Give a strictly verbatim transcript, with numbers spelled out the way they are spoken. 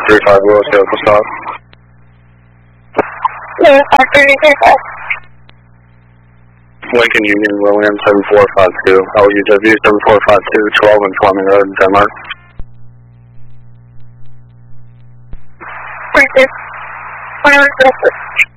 three five Willis, vehicle stop. Yeah, five three three five. Lincoln Union William seven four five two, L U W seven four five two, twelve and Fleming Road, Denmark. Right there. One hour,